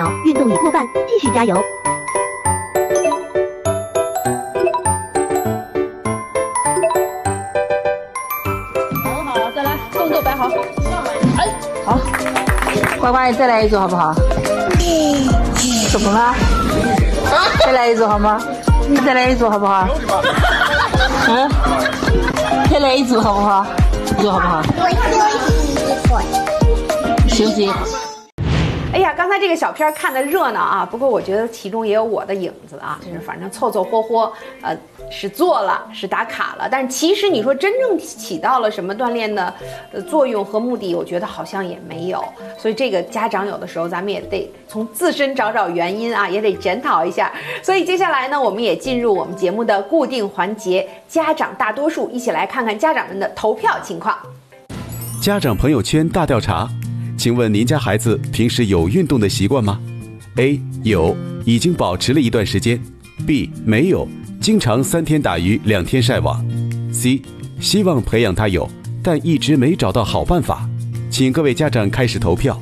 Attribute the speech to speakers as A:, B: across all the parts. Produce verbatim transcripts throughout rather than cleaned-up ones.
A: 秒，运动已过半，继续加油。
B: 很好，再来，动作摆好。哎，好，乖乖，再来一组好不好？怎么了？再来一组好吗？再来一组好不好？嗯，再来一组好不好？一组好不好？休息一会儿。
C: 哎呀，刚才这个小片看得热闹啊，不过我觉得其中也有我的影子啊，就是反正凑凑合合，呃，是做了，是打卡了，但是其实你说真正起到了什么锻炼的呃作用和目的，我觉得好像也没有。所以这个家长有的时候咱们也得从自身找找原因啊，也得检讨一下。所以接下来呢，我们也进入我们节目的固定环节——家长大多数，一起来看看家长们的投票情况。
D: 家长朋友圈大调查。请问您家孩子平时有运动的习惯吗 ？A. 有，已经保持了一段时间 ；B. 没有，经常三天打鱼两天晒网 ；C. 希望培养他有，但一直没找到好办法。请各位家长开始投票。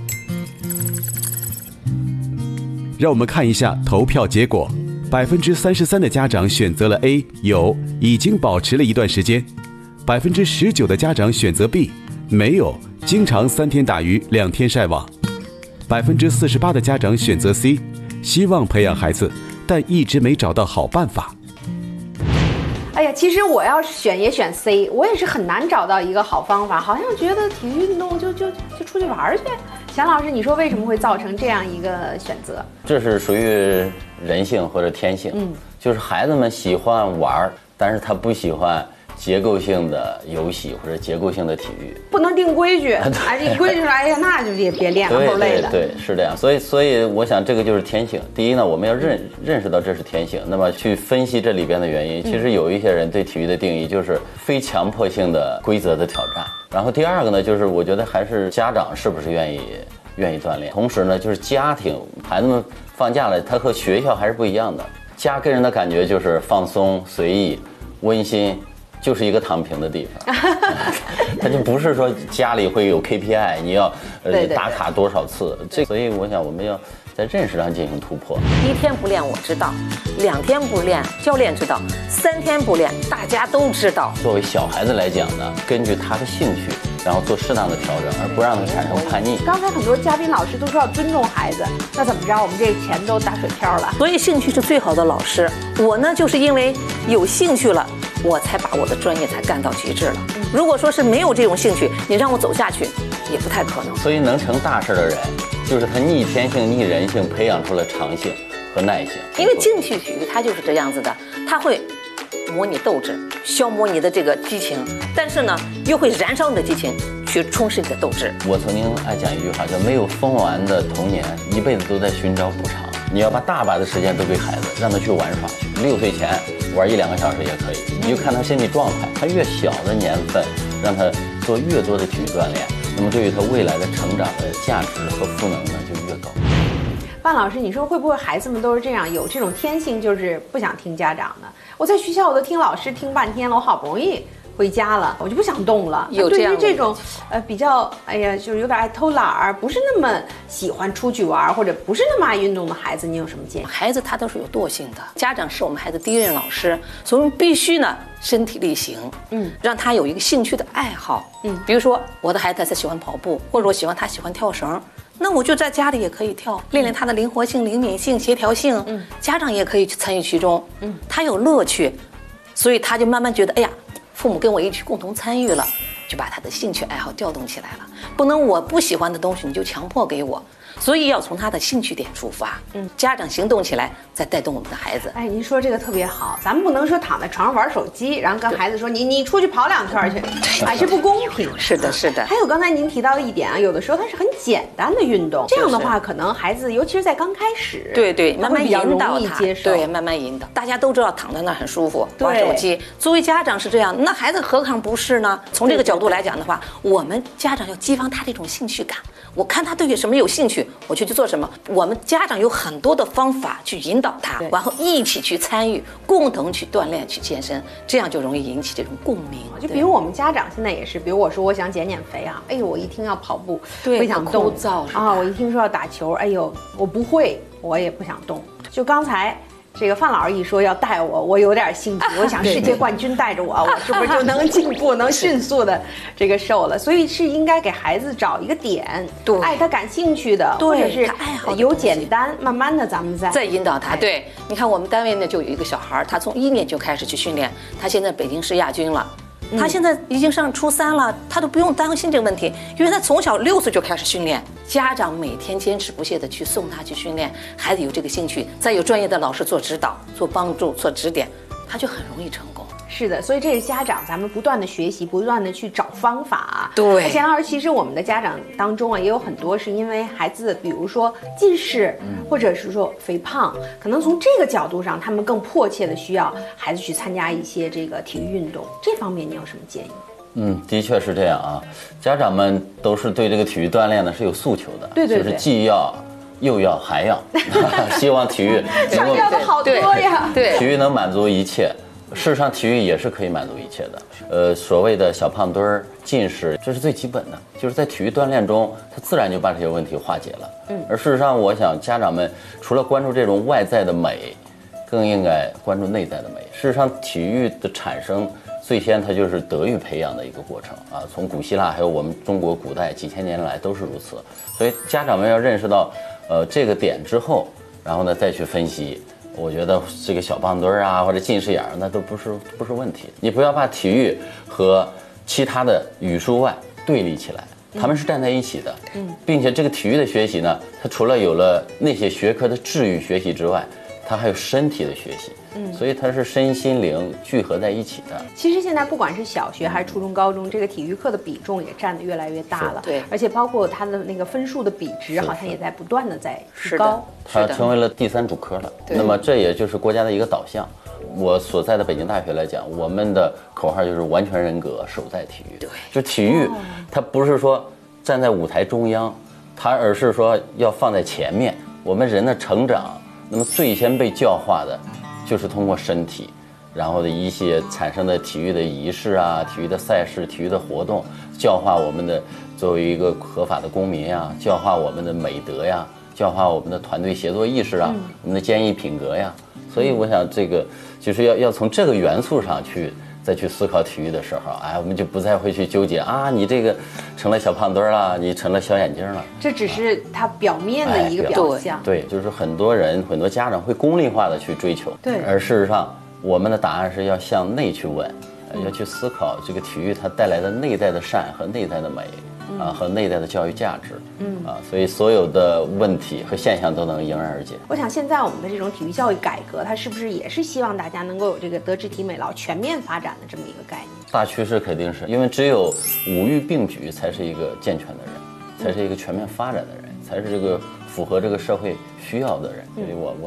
D: 让我们看一下投票结果：百分之三十三的家长选择了 A， 有，已经保持了一段时间；百分之十九的家长选择 B， 没有。经常三天打鱼两天晒网，百分之四十八的家长选择 C， 希望培养孩子，但一直没找到好办法。
C: 哎呀，其实我要是选也选 C， 我也是很难找到一个好方法，好像觉得体育运动就就就出去玩去。钱老师，你说为什么会造成这样一个选择？
E: 这是属于人性或者天性，嗯，就是孩子们喜欢玩，但是他不喜欢结构性的游戏或者结构性的体育，
C: 不能定规矩。哎，定规矩说，哎呀，那就别别练了，够累的。
E: 对对，是这样。所以所以我想这个就是天性。第一呢，我们要认认识到这是天性，那么去分析这里边的原因。其实有一些人对体育的定义就是非强迫性的规则的挑战。然后第二个呢，就是我觉得还是家长是不是愿意愿意锻炼，同时呢，就是家庭孩子们放假了，他和学校还是不一样的。家给人的感觉就是放松、随意、温馨。就是一个躺平的地方，他就不是说家里会有 K P I， 你要呃打卡多少次，这所以我想我们要在认识上进行突破。
F: 一天不练我知道，两天不练教练知道，三天不练大家都知道。
E: 作为小孩子来讲呢，根据他的兴趣，然后做适当的调整，而不让他产生叛逆。
C: 刚才很多嘉宾老师都说要尊重孩子，那怎么着？我们这钱都打水漂了。
F: 所以兴趣是最好的老师。我呢，就是因为有兴趣了，我才把我的专业才干到极致了。如果说是没有这种兴趣，你让我走下去，也不太可能。
E: 所以能成大事的人，就是他逆天性、逆人性，培养出了长性和耐性。
F: 因为竞技体育它就是这样子的，它会磨你斗志，消磨你的这个激情，但是呢，又会燃烧你的激情，去充实你的斗志。
E: 我曾经爱讲一句话，叫没有疯完的童年，一辈子都在寻找补偿。你要把大把的时间都给孩子，让他去玩耍去。六岁前玩一两个小时也可以，你就看他身体状态，他越小的年份，让他做越多的体育锻炼，那么对于他未来的成长的价值和赋能呢就越高。
C: 范老师，你说会不会孩子们都是这样，有这种天性，就是不想听家长的？我在学校我都听老师听半天了，我好不容易回家了，我就不想动了。
F: 有这样
C: 对于这种呃比较哎呀，就是有点爱偷懒儿，不是那么喜欢出去玩，或者不是那么爱运动的孩子，你有什么建议？
F: 孩子他都是有惰性的，家长是我们孩子第一任老师，所以我们必须呢身体力行，嗯，让他有一个兴趣的爱好，嗯，比如说我的孩子他喜欢跑步，或者我喜欢他喜欢跳绳。那我就在家里也可以跳，练练他的灵活性、灵敏性、协调性。嗯，家长也可以参与其中。嗯，他有乐趣，所以他就慢慢觉得，哎呀，父母跟我一起共同参与了，就把他的兴趣爱好调动起来了。不能我不喜欢的东西你就强迫给我，所以要从他的兴趣点出发。嗯，家长行动起来，再带动我们的孩子。
C: 哎，您说这个特别好，咱们不能说躺在床上玩手机，然后跟孩子说你你出去跑两圈去，哎，这不公平。
F: 是的，是的。
C: 还有刚才您提到的一点啊，有的时候它是很简单的运动，这样的话可能孩子尤其是在刚开始，
F: 对对，慢慢引导他，
C: 接受，
F: 对，慢慢引导。大家都知道躺在那儿很舒服，玩手机。作为家长是这样，那孩子何尝不是呢？从这个角度来讲的话，我们家长要激发他这种兴趣感， 我看他对什么有兴趣，我就去做什么。我们家长有很多的方法去引导他，然后一起去参与，共同去锻炼、去健身，这样就容易引起这种共鸣。
C: 就比如我们家长现在也是，比如我说我想减减肥啊，哎呦，我一听要跑步，
F: 对，
C: 不想动
F: 枯燥
C: 啊，我一听说要打球，哎呦，我不会，我也不想动。就刚才。这个范老师一说要带我，我有点兴趣。我想世界冠军带着我，我是不是就能进步，能迅速的这个瘦了？所以是应该给孩子找一个点，
F: 对，
C: 爱他感兴趣的，或者是由简单慢慢的咱们再
F: 再引导他。对，你看我们单位呢就有一个小孩，他从一年就开始去训练，他现在北京市亚军了。他现在已经上初三了，他都不用担心这个问题，因为他从小六岁就开始训练。家长每天坚持不懈的去送他去训练，孩子有这个兴趣，再有专业的老师做指导、做帮助、做指点，他就很容易成功。
C: 是的，所以这是家长咱们不断的学习，不断的去找方法。
F: 对，
C: 钱老师，其实我们的家长当中啊，也有很多是因为孩子，比如说近视，或者是说肥胖，可能从这个角度上，他们更迫切的需要孩子去参加一些这个体育运动。这方面你有什么建议？
E: 嗯，的确是这样啊，家长们都是对这个体育锻炼呢是有诉求的，
C: 对对对，
E: 就是既要又要还要，希望体育
C: 想要的好多呀，
F: 对，
E: 体育能满足一切。事实上，体育也是可以满足一切的。呃，所谓的小胖墩儿、近视，这是最基本的，就是在体育锻炼中，它自然就把这些问题化解了。嗯，而事实上，我想家长们除了关注这种外在的美，更应该关注内在的美。事实上，体育的产生，最先它就是德育培养的一个过程啊。从古希腊还有我们中国古代几千年来都是如此。所以家长们要认识到，呃，这个点之后，然后呢再去分析。我觉得这个小胖墩儿啊，或者近视眼儿，那都不是不是问题。你不要把体育和其他的语数外对立起来，他们是站在一起的。嗯，并且这个体育的学习呢，它除了有了那些学科的治愈学习之外，它还有身体的学习。嗯，所以它是身心灵聚合在一起的。
C: 其实现在不管是小学还是初中、高中，这个体育课的比重也占得越来越大了。
F: 对，
C: 而且包括它的那个分数的比值，好像也在不断的在提高。
E: 它成为了第三主科了。那么这也就是国家的一个导向。我所在的北京大学来讲，我们的口号就是完全人格，守在体育。
F: 对，
E: 就体育，它不是说站在舞台中央，它而是说要放在前面。我们人的成长，那么最先被教化的。就是通过身体，然后的一些产生的体育的仪式啊、体育的赛事、体育的活动，教化我们的作为一个合法的公民呀，教化我们的美德呀，教化我们的团队协作意识啊，嗯、我们的坚毅品格呀。所以我想，这个就是要要从这个元素上去再去思考体育的时候，哎，我们就不再会去纠结啊，你这个成了小胖墩了，你成了小眼睛了。
C: 这只是它表面的一个表象。
E: 哎、对, 对，就是很多人、很多家长会功利化的去追求。
C: 对，
E: 而事实上，我们的答案是要向内去问，嗯、要去思考这个体育它带来的内在的善和内在的美。嗯、啊，和内在的教育价值，嗯啊，所以所有的问题和现象都能迎刃而解。
C: 我想现在我们的这种体育教育改革，它是不是也是希望大家能够有这个德智体美劳全面发展的这么一个概念？
E: 大趋势肯定是因为只有五育并举，才是一个健全的人，才是一个全面发展的人，才是这个符合这个社会需要的人。所以我我。